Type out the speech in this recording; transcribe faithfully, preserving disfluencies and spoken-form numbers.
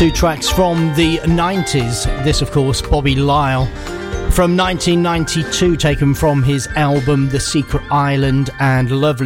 two tracks from the nineties. This, of course, Bobby Lyle from nineteen ninety-two, taken from his album The Secret Island, and lovely